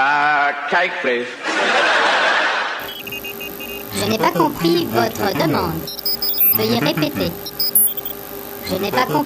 Cake, please. Je n'ai pas compris votre demande. Veuillez répéter. Je n'ai pas compris.